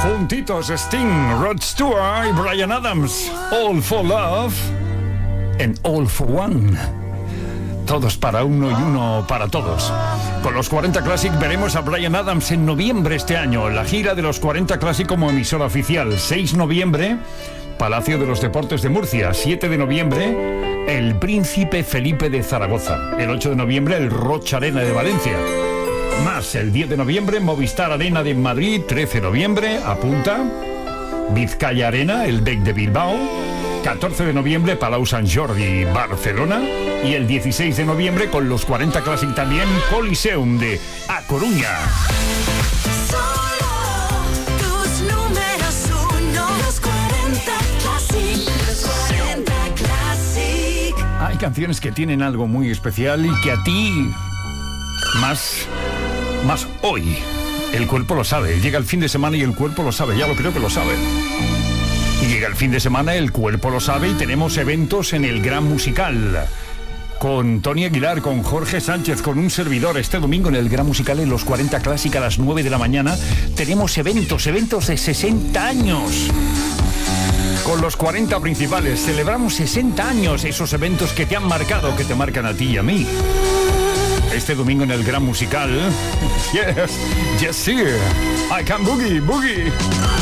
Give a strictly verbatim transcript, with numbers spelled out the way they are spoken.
Juntitos Sting, Rod Stewart y Bryan Adams. All for Love and All for One. Todos para uno y uno para todos. Con los cuarenta Classic veremos a Bryan Adams en noviembre este año. La gira de los cuarenta Classic como emisora oficial. seis de noviembre, Palacio de los Deportes de Murcia. siete de noviembre, el Príncipe Felipe de Zaragoza. El ocho de noviembre, el Rocha Arena de Valencia. Más el diez de noviembre, Movistar Arena de Madrid. trece de noviembre, apunta. Vizcaya Arena, el B E C de Bilbao. catorce de noviembre, Palau Sant Jordi, Barcelona. Y el dieciséis de noviembre, con los cuarenta Classic también, Coliseum de A Coruña. Hay canciones que tienen algo muy especial y que a ti, más, más hoy, el cuerpo lo sabe. Llega el fin de semana y el cuerpo lo sabe, ya lo creo que lo sabe. Y llega el fin de semana, el cuerpo lo sabe, y tenemos eventos en el Gran Musical. Con Tony Aguilar, con Jorge Sánchez, con un servidor. Este domingo en el Gran Musical, en los cuarenta Classic a las nueve de la mañana, tenemos eventos, eventos de sesenta años. Con los cuarenta principales celebramos sesenta años, esos eventos que te han marcado, que te marcan a ti y a mí. Este domingo en el Gran Musical, yes, yes, sir, I can boogie, boogie.